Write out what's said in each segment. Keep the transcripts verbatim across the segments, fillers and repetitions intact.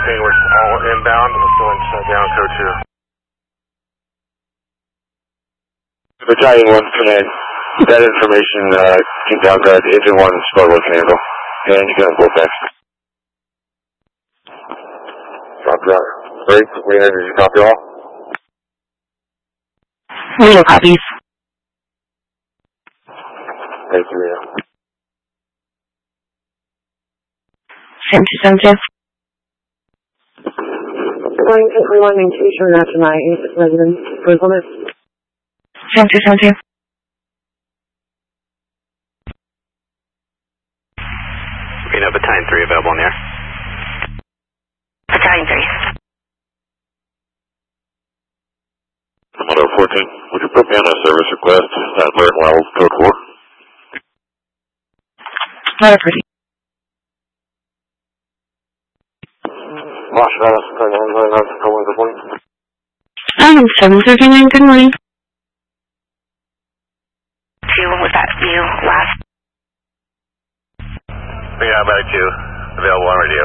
saying we're all inbound. We're going shut down code two. Battalion one command. That information uh, came down to Agent one and Sparrow can handle. And you can go back. Copy that. Great. Green Energy, copy all? Reno copies. Thank you, Reno. Same to seven two. Line eight one nine two, showing out tonight, eight residents, cruise limit. Same to seven two. Reno, Battalion three available in the air. Battalion three. Commodore fourteen, would you put me on a service request at Alert Wells, code four? Not a pretty. Wash that up, turn the hands on, go one, good morning. Um, seven thirty-nine, good morning. Two, was that you last? Reno, about two. Available on radio.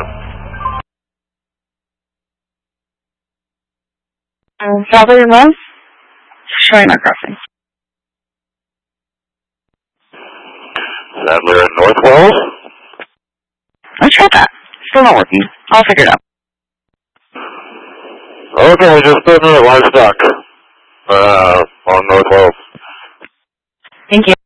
Um, Strawberry Wells? Showing our crossing. Sadler at North Wells? I tried that. Still not working. I'll figure it out. Okay, just put me at livestock uh, on North Wells. Thank you.